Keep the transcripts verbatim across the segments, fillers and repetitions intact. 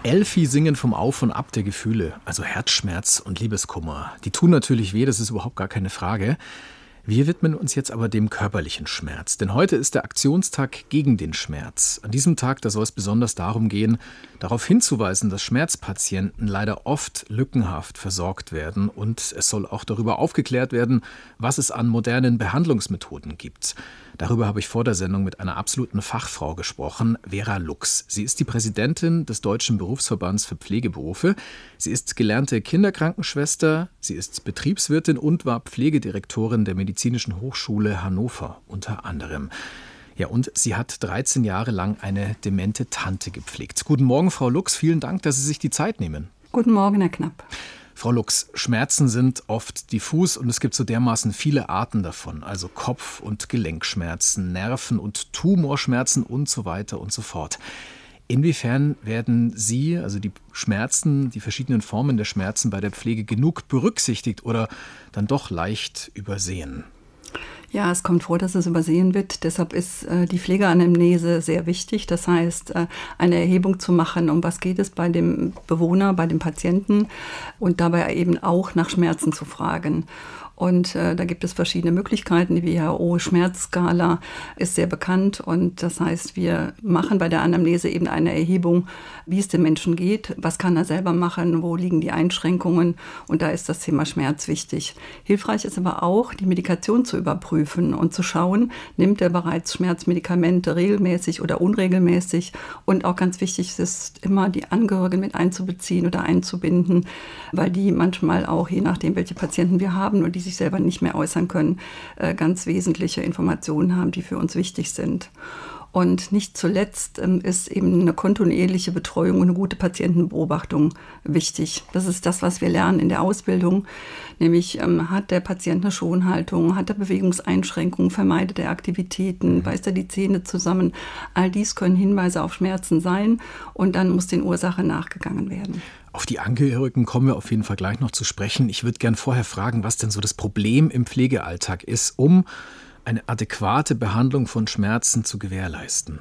Elfi singen vom Auf und Ab der Gefühle, also Herzschmerz und Liebeskummer. Die tun natürlich weh, das ist überhaupt gar keine Frage. Wir widmen uns jetzt aber dem körperlichen Schmerz, denn heute ist der Aktionstag gegen den Schmerz. An diesem Tag, da soll es besonders darum gehen, darauf hinzuweisen, dass Schmerzpatienten leider oft lückenhaft versorgt werden und es soll auch darüber aufgeklärt werden, was es an modernen Behandlungsmethoden gibt. Darüber habe ich vor der Sendung mit einer absoluten Fachfrau gesprochen, Vera Lux. Sie ist die Präsidentin des Deutschen Berufsverbands für Pflegeberufe. Sie ist gelernte Kinderkrankenschwester, sie ist Betriebswirtin und war Pflegedirektorin der Medizinischen Hochschule Hannover unter anderem. Ja, und sie hat dreizehn Jahre lang eine demente Tante gepflegt. Guten Morgen, Frau Lux. Vielen Dank, dass Sie sich die Zeit nehmen. Guten Morgen, Herr Knapp. Frau Lux, Schmerzen sind oft diffus und es gibt so dermaßen viele Arten davon, also Kopf- und Gelenkschmerzen, Nerven- und Tumorschmerzen und so weiter und so fort. Inwiefern werden Sie, also die Schmerzen, die verschiedenen Formen der Schmerzen bei der Pflege genug berücksichtigt oder dann doch leicht übersehen? Ja, es kommt vor, dass es übersehen wird. Deshalb ist äh, die Pflegeanamnese sehr wichtig. Das heißt, äh, eine Erhebung zu machen, um was geht es bei dem Bewohner, bei dem Patienten und dabei eben auch nach Schmerzen zu fragen. Und äh, da gibt es verschiedene Möglichkeiten. Die W H O-Schmerzskala ist sehr bekannt. Und das heißt, wir machen bei der Anamnese eben eine Erhebung, wie es dem Menschen geht, was kann er selber machen, wo liegen die Einschränkungen. Und da ist das Thema Schmerz wichtig. Hilfreich ist aber auch, die Medikation zu überprüfen und zu schauen, nimmt er bereits Schmerzmedikamente regelmäßig oder unregelmäßig. Und auch ganz wichtig ist immer, die Angehörigen mit einzubeziehen oder einzubinden, weil die manchmal auch, je nachdem, welche Patienten wir haben und die sich selber nicht mehr äußern können, ganz wesentliche Informationen haben, die für uns wichtig sind. Und nicht zuletzt ist eben eine kontinuierliche Betreuung und eine gute Patientenbeobachtung wichtig. Das ist das, was wir lernen in der Ausbildung. Nämlich hat der Patient eine Schonhaltung, hat er Bewegungseinschränkungen, vermeidet er Aktivitäten, beißt er die Zähne zusammen. All dies können Hinweise auf Schmerzen sein und dann muss den Ursachen nachgegangen werden. Auf die Angehörigen kommen wir auf jeden Fall gleich noch zu sprechen. Ich würde gern vorher fragen, was denn so das Problem im Pflegealltag ist, um eine adäquate Behandlung von Schmerzen zu gewährleisten.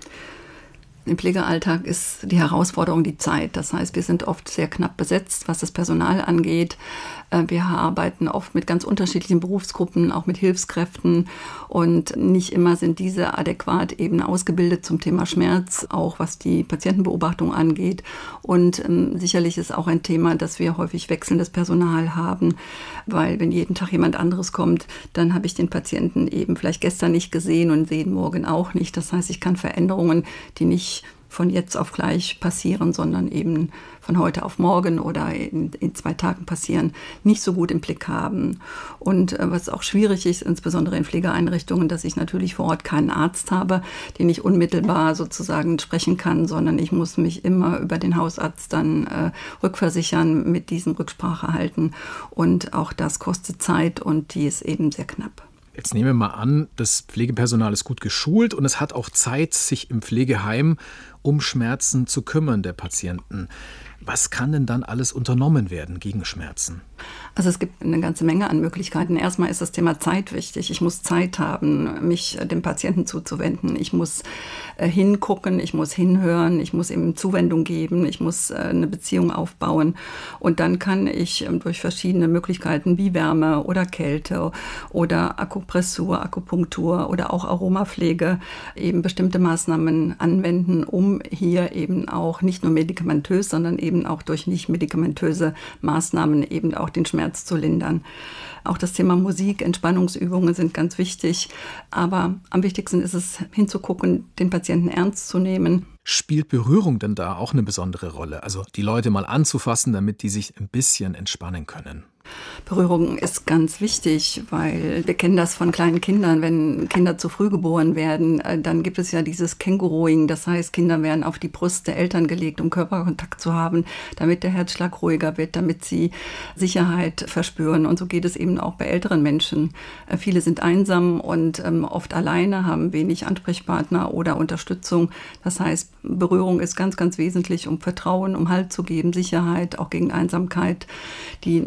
Im Pflegealltag ist die Herausforderung die Zeit. Das heißt, wir sind oft sehr knapp besetzt, was das Personal angeht. Wir arbeiten oft mit ganz unterschiedlichen Berufsgruppen, auch mit Hilfskräften. Und nicht immer sind diese adäquat eben ausgebildet zum Thema Schmerz, auch was die Patientenbeobachtung angeht. Und ähm, sicherlich ist auch ein Thema, dass wir häufig wechselndes Personal haben, weil wenn jeden Tag jemand anderes kommt, dann habe ich den Patienten eben vielleicht gestern nicht gesehen und sehe ihn morgen auch nicht. Das heißt, ich kann Veränderungen, die nicht von jetzt auf gleich passieren, sondern eben von heute auf morgen oder in, in zwei Tagen passieren, nicht so gut im Blick haben. Und äh, was auch schwierig ist, insbesondere in Pflegeeinrichtungen, dass ich natürlich vor Ort keinen Arzt habe, den ich unmittelbar sozusagen sprechen kann, sondern ich muss mich immer über den Hausarzt dann äh, rückversichern, mit diesem Rücksprache halten. Und auch das kostet Zeit und die ist eben sehr knapp. Jetzt nehmen wir mal an, das Pflegepersonal ist gut geschult und es hat auch Zeit, sich im Pflegeheim um Schmerzen zu kümmern der Patienten. Was kann denn dann alles unternommen werden gegen Schmerzen? Also es gibt eine ganze Menge an Möglichkeiten. Erstmal ist das Thema Zeit wichtig. Ich muss Zeit haben, mich dem Patienten zuzuwenden. Ich muss äh, hingucken, ich muss hinhören, ich muss ihm Zuwendung geben, ich muss äh, eine Beziehung aufbauen. Und dann kann ich äh, durch verschiedene Möglichkeiten wie Wärme oder Kälte oder Akupressur, Akupunktur oder auch Aromapflege eben bestimmte Maßnahmen anwenden, um hier eben auch nicht nur medikamentös, sondern eben auch durch nicht medikamentöse Maßnahmen eben auch den Schmerz zu lindern. Auch das Thema Musik, Entspannungsübungen sind ganz wichtig. Aber am wichtigsten ist es, hinzugucken, den Patienten ernst zu nehmen. Spielt Berührung denn da auch eine besondere Rolle? Also die Leute mal anzufassen, damit die sich ein bisschen entspannen können? Berührung ist ganz wichtig, weil wir kennen das von kleinen Kindern. Wenn Kinder zu früh geboren werden, dann gibt es ja dieses Känguruing. Das heißt, Kinder werden auf die Brust der Eltern gelegt, um Körperkontakt zu haben, damit der Herzschlag ruhiger wird, damit sie Sicherheit verspüren. Und so geht es eben auch bei älteren Menschen. Viele sind einsam und oft alleine, haben wenig Ansprechpartner oder Unterstützung. Das heißt, Berührung ist ganz, ganz wesentlich, um Vertrauen, um Halt zu geben, Sicherheit, auch gegen Einsamkeit, die Nerven und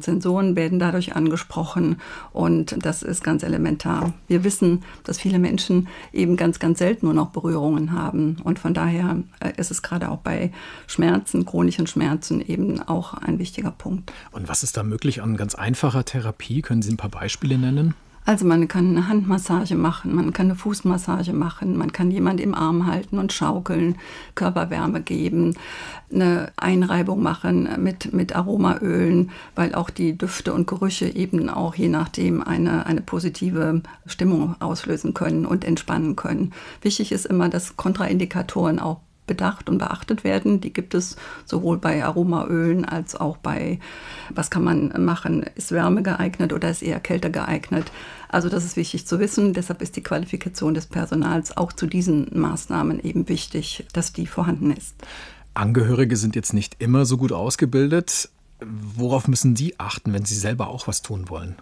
und Sensoren werden dadurch angesprochen und das ist ganz elementar. Wir wissen, dass viele Menschen eben ganz, ganz selten nur noch Berührungen haben und von daher ist es gerade auch bei Schmerzen, chronischen Schmerzen eben auch ein wichtiger Punkt. Und was ist da möglich an ganz einfacher Therapie? Können Sie ein paar Beispiele nennen? Also man kann eine Handmassage machen, man kann eine Fußmassage machen, man kann jemand im Arm halten und schaukeln, Körperwärme geben, eine Einreibung machen mit, mit Aromaölen, weil auch die Düfte und Gerüche eben auch je nachdem eine, eine positive Stimmung auslösen können und entspannen können. Wichtig ist immer, dass Kontraindikatoren auch bedacht und beachtet werden. Die gibt es sowohl bei Aromaölen als auch bei, was kann man machen, ist Wärme geeignet oder ist eher Kälte geeignet. Also das ist wichtig zu wissen. Deshalb ist die Qualifikation des Personals auch zu diesen Maßnahmen eben wichtig, dass die vorhanden ist. Angehörige sind jetzt nicht immer so gut ausgebildet. Worauf müssen Sie achten, wenn Sie selber auch was tun wollen?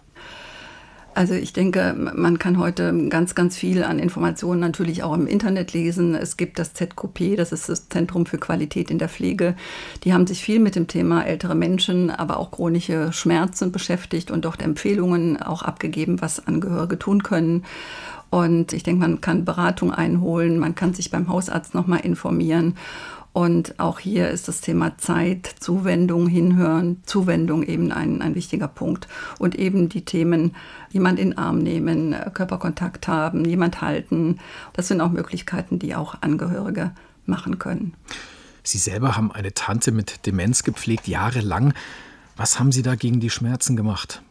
Also ich denke, man kann heute ganz, ganz viel an Informationen natürlich auch im Internet lesen. Es gibt das Z Q P, das ist das Zentrum für Qualität in der Pflege. Die haben sich viel mit dem Thema ältere Menschen, aber auch chronische Schmerzen beschäftigt und dort Empfehlungen auch abgegeben, was Angehörige tun können. Und ich denke, man kann Beratung einholen, man kann sich beim Hausarzt nochmal informieren. Und auch hier ist das Thema Zeit, Zuwendung, Hinhören, Zuwendung eben ein, ein wichtiger Punkt. Und eben die Themen, jemand in den Arm nehmen, Körperkontakt haben, jemand halten. Das sind auch Möglichkeiten, die auch Angehörige machen können. Sie selber haben eine Tante mit Demenz gepflegt, jahrelang. Was haben Sie da gegen die Schmerzen gemacht?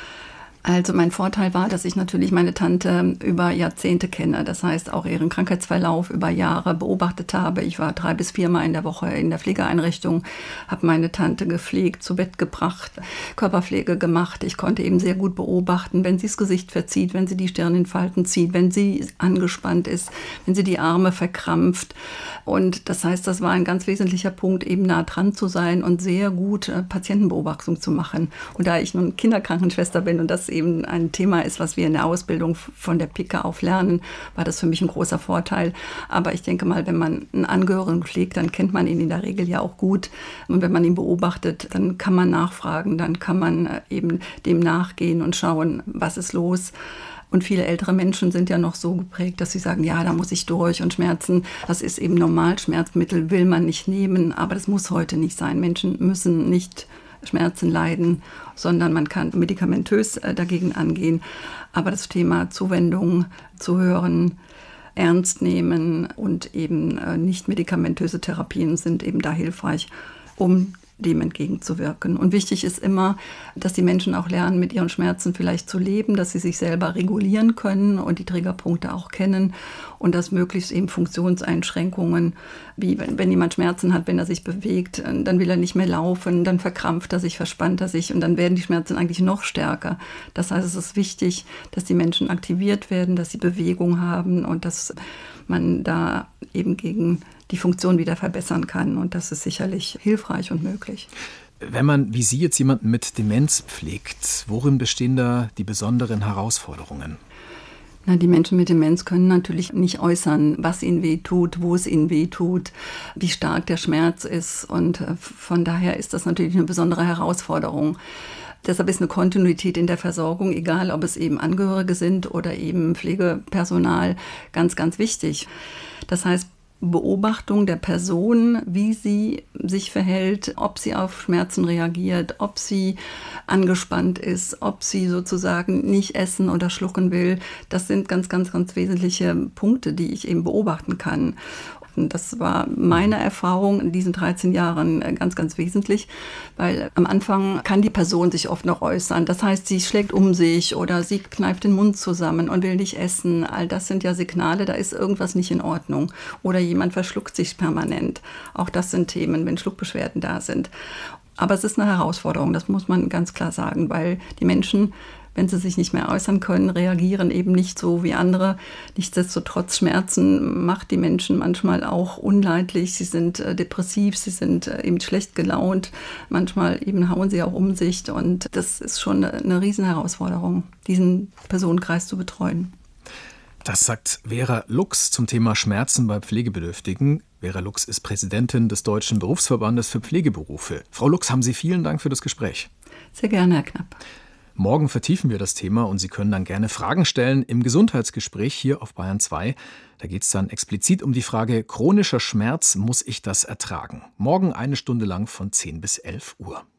Also mein Vorteil war, dass ich natürlich meine Tante über Jahrzehnte kenne. Das heißt, auch ihren Krankheitsverlauf über Jahre beobachtet habe. Ich war drei bis viermal in der Woche in der Pflegeeinrichtung, habe meine Tante gepflegt, zu Bett gebracht, Körperpflege gemacht. Ich konnte eben sehr gut beobachten, wenn sie das Gesicht verzieht, wenn sie die Stirn in Falten zieht, wenn sie angespannt ist, wenn sie die Arme verkrampft. Und das heißt, das war ein ganz wesentlicher Punkt, eben nah dran zu sein und sehr gut Patientenbeobachtung zu machen. Und da ich nun Kinderkrankenschwester bin und das eben ein Thema ist, was wir in der Ausbildung von der Pike auf lernen, war das für mich ein großer Vorteil. Aber ich denke mal, wenn man einen Angehörigen pflegt, dann kennt man ihn in der Regel ja auch gut. Und wenn man ihn beobachtet, dann kann man nachfragen, dann kann man eben dem nachgehen und schauen, was ist los. Und viele ältere Menschen sind ja noch so geprägt, dass sie sagen, ja, da muss ich durch und Schmerzen, das ist eben normal, Schmerzmittel will man nicht nehmen, aber das muss heute nicht sein. Menschen müssen nicht Schmerzen leiden, sondern man kann medikamentös dagegen angehen. Aber das Thema Zuwendung, Zuhören, ernst nehmen und eben nicht medikamentöse Therapien sind eben da hilfreich, um dem entgegenzuwirken. Und wichtig ist immer, dass die Menschen auch lernen, mit ihren Schmerzen vielleicht zu leben, dass sie sich selber regulieren können und die Triggerpunkte auch kennen und dass möglichst eben Funktionseinschränkungen, wie wenn, wenn jemand Schmerzen hat, wenn er sich bewegt, dann will er nicht mehr laufen, dann verkrampft er sich, verspannt er sich und dann werden die Schmerzen eigentlich noch stärker. Das heißt, es ist wichtig, dass die Menschen aktiviert werden, dass sie Bewegung haben und dass man da eben gegen die Funktion wieder verbessern kann. Und das ist sicherlich hilfreich und möglich. Wenn man, wie Sie jetzt jemanden mit Demenz pflegt, worin bestehen da die besonderen Herausforderungen? Na, die Menschen mit Demenz können natürlich nicht äußern, was ihnen wehtut, wo es ihnen wehtut, wie stark der Schmerz ist. Und von daher ist das natürlich eine besondere Herausforderung. Deshalb ist eine Kontinuität in der Versorgung, egal ob es eben Angehörige sind oder eben Pflegepersonal, ganz, ganz wichtig. Das heißt, Beobachtung der Person, wie sie sich verhält, ob sie auf Schmerzen reagiert, ob sie angespannt ist, ob sie sozusagen nicht essen oder schlucken will. Das sind ganz, ganz, ganz wesentliche Punkte, die ich eben beobachten kann. Und das war meine Erfahrung in diesen dreizehn Jahren ganz, ganz wesentlich, weil am Anfang kann die Person sich oft noch äußern. Das heißt, sie schlägt um sich oder sie kneift den Mund zusammen und will nicht essen. All das sind ja Signale, da ist irgendwas nicht in Ordnung. Oder jemand verschluckt sich permanent. Auch das sind Themen, wenn Schluckbeschwerden da sind. Aber es ist eine Herausforderung, das muss man ganz klar sagen, weil die Menschen, wenn sie sich nicht mehr äußern können, reagieren eben nicht so wie andere. Nichtsdestotrotz Schmerzen macht die Menschen manchmal auch unleidlich. Sie sind äh, depressiv, sie sind äh, eben schlecht gelaunt. Manchmal eben hauen sie auch um sich. Und das ist schon eine, eine Riesenherausforderung, diesen Personenkreis zu betreuen. Das sagt Vera Lux zum Thema Schmerzen bei Pflegebedürftigen. Vera Lux ist Präsidentin des Deutschen Berufsverbandes für Pflegeberufe. Frau Lux, haben Sie vielen Dank für das Gespräch. Sehr gerne, Herr Knapp. Morgen vertiefen wir das Thema und Sie können dann gerne Fragen stellen im Gesundheitsgespräch hier auf Bayern zwei. Da geht es dann explizit um die Frage, chronischer Schmerz, muss ich das ertragen? Morgen eine Stunde lang von zehn bis elf Uhr.